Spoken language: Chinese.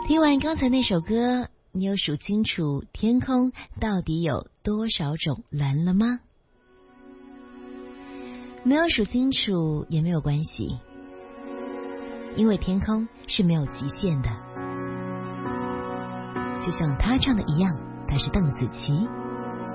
听完刚才那首歌，你有数清楚天空到底有多少种蓝了吗？没有数清楚也没有关系，因为天空是没有极限的。就像他唱的一样，他是邓紫棋。